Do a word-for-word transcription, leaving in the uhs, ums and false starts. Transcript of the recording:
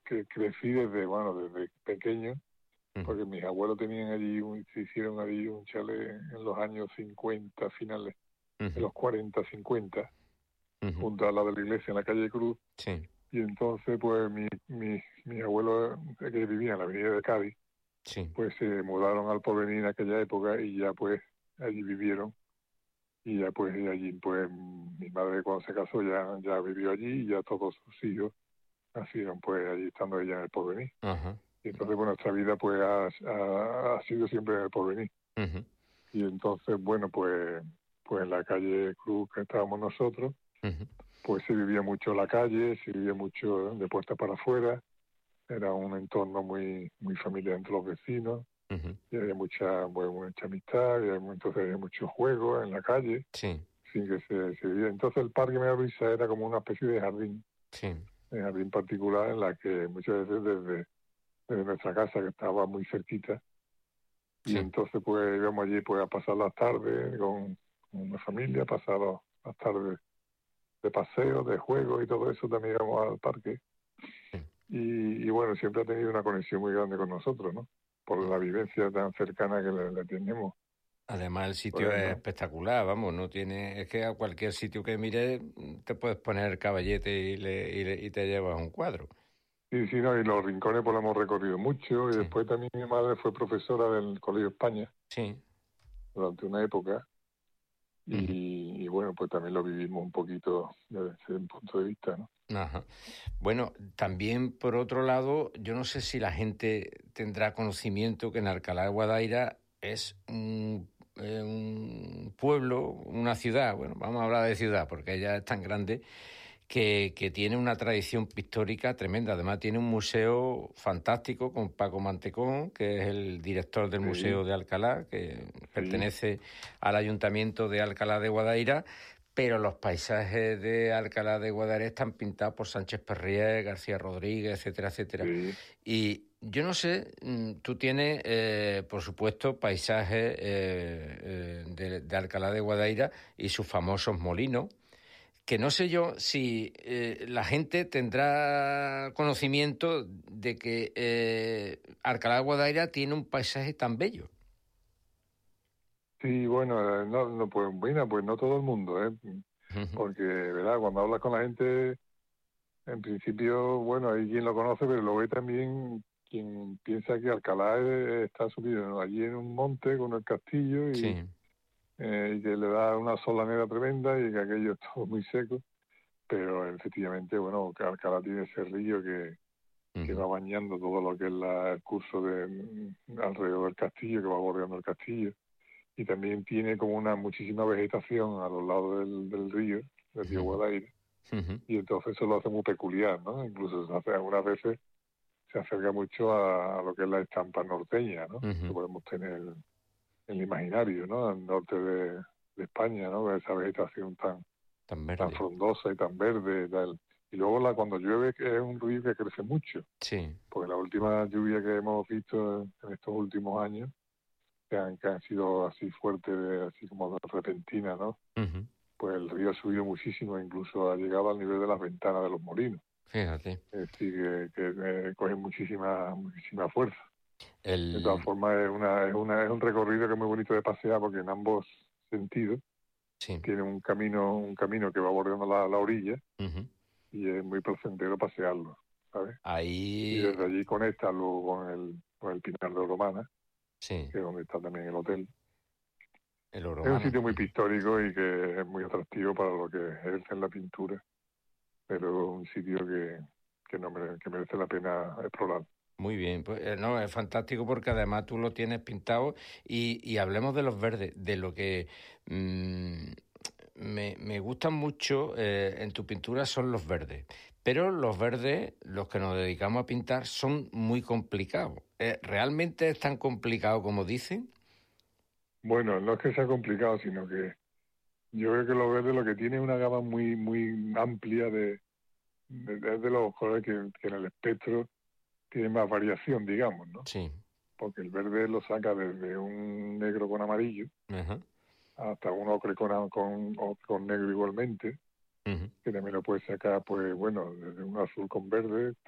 que crecí desde, bueno, desde pequeño, Ujú. porque mis abuelos tenían allí, un, se hicieron allí un chalet en los años cincuenta, finales de Ujú. los cuarenta, cincuenta, Ujú. junto al lado de la iglesia, en la calle Cruz. Sí, Y entonces, pues, mi, mi, mis abuelos eh, que vivían en la avenida de Cádiz, sí, pues se mudaron al Porvenir en aquella época y ya, pues, allí vivieron. Y ya, pues, y allí, pues, mi madre cuando se casó ya, ya vivió allí y ya todos sus hijos nacieron, pues, allí estando ella en el Porvenir. ajá, Y entonces, bueno, nuestra vida, pues, ha, ha, ha sido siempre en el Porvenir. ujú, Y entonces, bueno, pues, pues en la calle Cruz que estábamos nosotros, ujú, pues se vivía mucho en la calle, se vivía mucho de puertas para afuera, era un entorno muy muy familiar entre los vecinos, ujú, y había mucha, bueno, mucha amistad, y entonces había muchos juegos en la calle, sí, sin que se, se vivía. Entonces el Parque Melvisa era como una especie de jardín, sí, de jardín particular en la que muchas veces desde, desde nuestra casa, que estaba muy cerquita, y sí. entonces pues íbamos allí pues a pasar las tardes con, con una familia, pasar las tardes de paseo, de juego y todo eso, también íbamos al parque. Sí. Y, y bueno, siempre ha tenido una conexión muy grande con nosotros, ¿no? Por la vivencia tan cercana que le, le tenemos Además, el por sitio él, es ¿no? espectacular, vamos, no tiene, es que a cualquier sitio que mires te puedes poner caballete y, le, y, le- y te llevas un cuadro. Y sí, no, y los rincones pues lo hemos recorrido mucho, y Sí, después también mi madre fue profesora del Colegio España sí. durante una época, Ujú. y, y bueno, pues también lo vivimos un poquito desde ese punto de vista, ¿no? Ajá. Bueno, también por otro lado, yo no sé si la gente tendrá conocimiento que en Alcalá de Guadaira es un, eh, un pueblo, una ciudad, bueno, vamos a hablar de ciudad porque ella es tan grande que, que tiene una tradición pictórica tremenda. Además tiene un museo fantástico con Paco Mantecón, que es el director del Sí, Museo de Alcalá, que sí, pertenece al Ayuntamiento de Alcalá de Guadaira, pero los paisajes de Alcalá de Guadaira están pintados por Sánchez Perrier, García Rodríguez, etcétera, etcétera. sí. Y yo no sé, mm, tú tienes, eh, por supuesto, paisajes eh, eh, de, de Alcalá de Guadaira y sus famosos molinos, que no sé yo si eh, la gente tendrá conocimiento de que eh, Alcalá de Guadaira tiene un paisaje tan bello. Sí, bueno, eh, no, no, pues mira, pues no todo el mundo, ¿eh? Ujú. Porque, ¿verdad? Cuando hablas con la gente, en principio, bueno, hay quien lo conoce, pero luego hay también quien piensa que Alcalá es- está subido allí en un monte con el castillo y, Sí. eh, y que le da una solanera tremenda y que aquello es todo muy seco. Pero efectivamente, bueno, que Alcalá tiene ese río que, que Ujú. va bañando todo lo que es la- el curso de mm, alrededor del castillo, que va bordeando el castillo. Y también tiene como una muchísima vegetación a los lados del, del río, del río Ujú. Guadaira, Ujú. y entonces eso lo hace muy peculiar, ¿no? Incluso se hace, algunas veces se acerca mucho a, a lo que es la estampa norteña, ¿no? Que Ujú. podemos tener en el imaginario, ¿no? Al norte de, de España, ¿no? Esa vegetación tan Tan tan verde. frondosa y tan verde y tal. Y luego la, cuando llueve, que es un río que crece mucho, Sí. porque la última lluvia que hemos visto en, en estos últimos años, que han, que han sido así fuertes, de- así como repentinas, ¿no? Ujú. Pues el río ha subido muchísimo, incluso ha llegado al nivel de las ventanas de los molinos. Fíjate. Es decir, que, que eh, coge muchísima, muchísima fuerza. De todas El... formas, es, una, es, una, es un recorrido que es muy bonito de pasear, porque en ambos sentidos Sí. tiene un camino, un camino que va bordeando la, la orilla, Ujú. y es muy placentero pasearlo, ¿sabes? Y Ahí, desde allí conecta luego con el, con el Pinar de Romana, sí, que es donde está también el hotel. el Es un romano. sitio muy Ujú. pictórico y que es muy atractivo para lo que ejerce en la pintura, pero un sitio que, que, no mere- que merece la pena explorar. Muy bien, pues eh, no, es fantástico porque además tú lo tienes pintado y, y hablemos de los verdes, de lo que mm, me, me gustan mucho eh, en tu pintura son los verdes, pero los verdes, los que nos dedicamos a pintar, son muy complicados. Eh, ¿realmente es tan complicado como dicen? Bueno, no es que sea complicado, sino que yo creo que lo verde lo que tiene es una gama muy muy amplia de, de, de- de los colores que, que en el espectro tiene más variación, digamos, ¿no? Sí. Porque el verde lo saca desde un negro con amarillo Ajá. hasta un ocre con, con, con negro igualmente, Ujú. que también lo puedes sacar, pues bueno, desde un azul con verde,